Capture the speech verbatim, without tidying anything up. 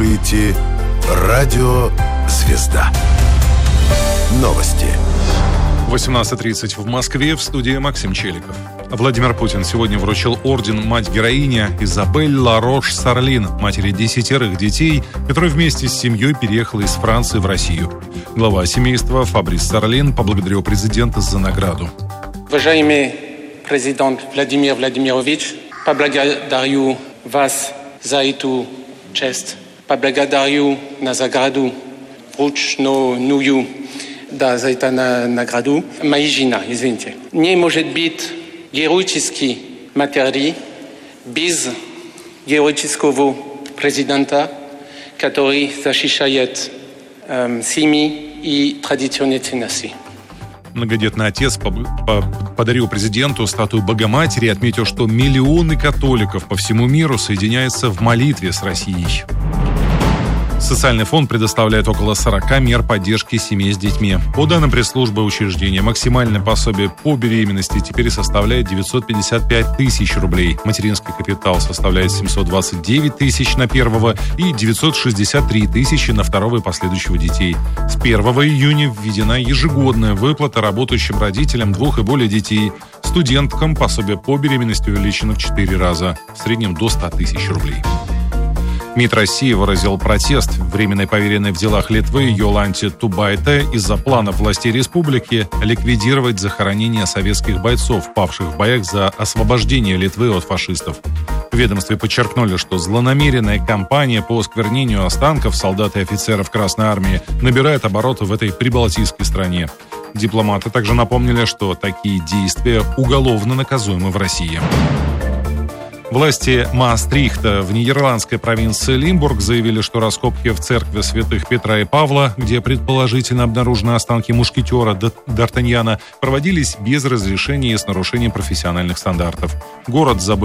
слушаете Радио «Звезда». Новости. восемнадцать тридцать в Москве, в студии Максим Челиков. Владимир Путин сегодня вручил орден «Мать-героиня» Изабель Ларош-Сарлин, матери десятерых детей, которая вместе с семьей переехала из Франции в Россию. Глава семейства Фабрис Сарлин поблагодарил президента за награду. Уважаемый президент Владимир Владимирович, поблагодарю вас за эту честь. Поблагодарю на награду, вручную да, за эту награду. Моя жена, извините. Не может быть героической матери без героического президента, который защищает э, семьи и традиционные ценности. Многодетный отец подарил президенту статую Богоматери и отметил, что миллионы католиков по всему миру соединяются в молитве с Россией. Социальный фонд предоставляет около сорок мер поддержки семей с детьми. По данным пресс-службы учреждения, максимальное пособие по беременности теперь составляет девятьсот пятьдесят пять тысяч рублей. Материнский капитал составляет семьсот двадцать девять тысяч на первого и девятьсот шестьдесят три тысячи на второго и последующего детей. С первого июня введена ежегодная выплата работающим родителям двух и более детей. Студенткам пособие по беременности увеличено в четыре раза, в среднем до ста тысяч рублей. МИД России выразил протест временной поверенной в делах Литвы Йоланте Тубайте из-за планов властей республики ликвидировать захоронения советских бойцов, павших в боях за освобождение Литвы от фашистов. В ведомстве подчеркнули, что злонамеренная кампания по осквернению останков солдат и офицеров Красной Армии набирает обороты в этой прибалтийской стране. Дипломаты также напомнили, что такие действия уголовно наказуемы в России. Власти Маастрихта в нидерландской провинции Лимбург заявили, что раскопки в церкви святых Петра и Павла, где предположительно обнаружены останки мушкетера Д'Артаньяна, проводились без разрешения и с нарушением профессиональных стандартов. Город забыл